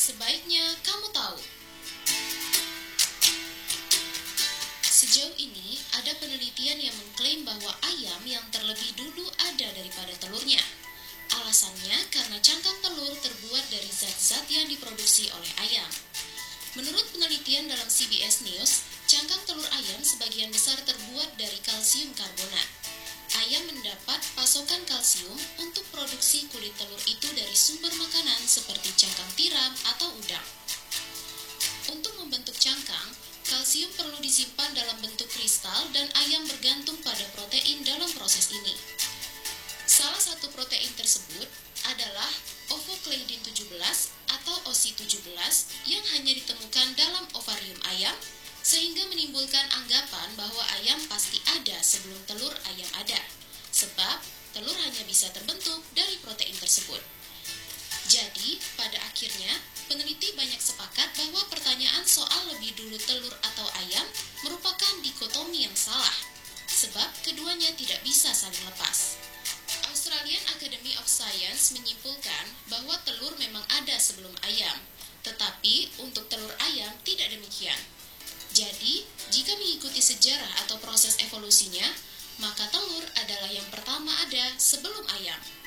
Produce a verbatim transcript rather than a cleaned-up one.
Sebaiknya kamu tahu. Sejauh ini, ada penelitian yang mengklaim bahwa ayam yang terlebih dulu ada daripada telurnya. Alasannya karena cangkang telur terbuat dari zat-zat yang diproduksi oleh ayam. Menurut penelitian dalam C B S News, cangkang telur ayam sebagian besar terbuat dari kalsium karbonat. Ayam mendapat pasokan kalsium untuk produksi kulit telur itu dari sumber makanan seperti cangkang tiram atau udang. Untuk membentuk cangkang, kalsium perlu disimpan dalam bentuk kristal dan ayam bergantung pada protein dalam proses ini. Salah satu protein tersebut adalah ovocleidin tujuh belas atau O S I tujuh belas yang hanya ditemukan dalam ovarium ayam, sehingga menimbulkan anggapan bahwa ayam pasti ada sebelum telur ayam ada, sebab telur hanya bisa terbentuk dari protein tersebut. Jadi, pada akhirnya, peneliti banyak sepakat bahwa pertanyaan soal lebih dulu telur atau ayam merupakan dikotomi yang salah, sebab keduanya tidak bisa saling lepas. Australian Academy of Science menyimpulkan bahwa telur memang ada sebelum ayam, tetapi untuk telur ayam tidak demikian. Jadi, jika mengikuti sejarah atau proses evolusinya, maka telur adalah yang pertama ada sebelum ayam.